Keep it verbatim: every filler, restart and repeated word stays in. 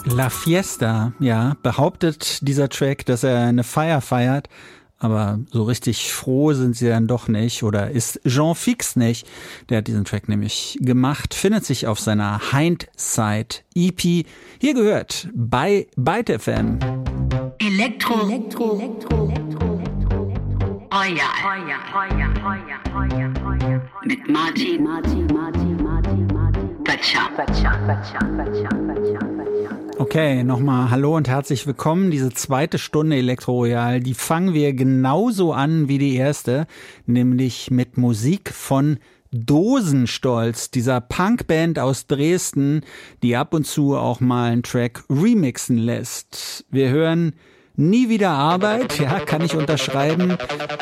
La Fiesta, ja, behauptet dieser Track, dass er eine Feier feiert, aber so richtig froh sind sie dann doch nicht, oder ist Jean Fix nicht. Der hat diesen Track nämlich gemacht, findet sich auf seiner Hindsight-E P. Hier gehört bei Byte F M. Elektro, Elektro, Elektro, Elektro, Elektro, Royal. Mit Martin, Martin, Martin, Martin, Martin, Böttcher. Böttcher, Böttcher, Böttcher, Böttcher. Okay, nochmal hallo und herzlich willkommen. Diese zweite Stunde Elektro Royal, die fangen wir genauso an wie die erste, nämlich mit Musik von Dosenstolz, dieser Punkband aus Dresden, die ab und zu auch mal einen Track remixen lässt. Wir hören Nie wieder Arbeit, ja, kann ich unterschreiben.